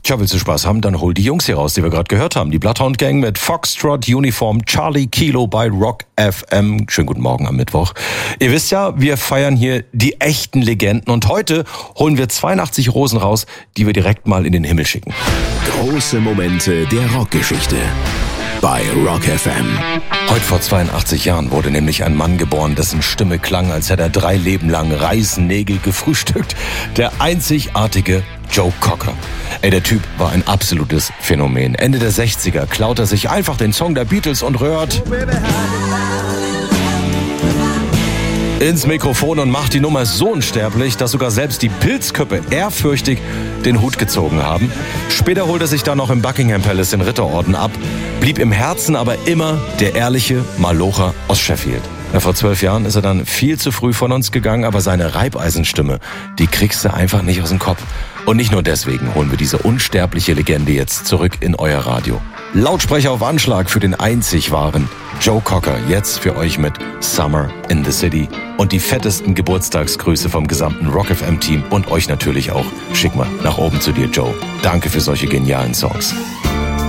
Tja, willst du Spaß haben, dann hol die Jungs hier raus, die wir gerade gehört haben. Die Bloodhound Gang mit Foxtrot Uniform Charlie Kilo bei Rock FM. Schönen guten Morgen am Mittwoch. Ihr wisst ja, wir feiern hier die echten Legenden und heute holen wir 82 Rosen raus, die wir direkt mal in den Himmel schicken. Große Momente der Rockgeschichte bei Rock FM. Heute vor 82 Jahren wurde nämlich ein Mann geboren, dessen Stimme klang, als hätte er 3 Leben lang Reisnägel gefrühstückt. Der einzigartige Joe Cocker. Der Typ war ein absolutes Phänomen. Ende der 60er klaut er sich einfach den Song der Beatles und rührt ins Mikrofon und macht die Nummer so unsterblich, dass sogar selbst die Pilzköppe ehrfürchtig den Hut gezogen haben. Später holt er sich dann noch im Buckingham Palace den Ritterorden ab, blieb im Herzen aber immer der ehrliche Malocher aus Sheffield. Vor 12 Jahren ist er dann viel zu früh von uns gegangen, aber seine Reibeisenstimme, die kriegst du einfach nicht aus dem Kopf. Und nicht nur deswegen holen wir diese unsterbliche Legende jetzt zurück in euer Radio. Lautsprecher auf Anschlag für den einzig wahren Joe Cocker, jetzt für euch mit Summer in the City und die fettesten Geburtstagsgrüße vom gesamten Rock FM Team und euch natürlich auch. Schick mal nach oben zu dir, Joe. Danke für solche genialen Songs.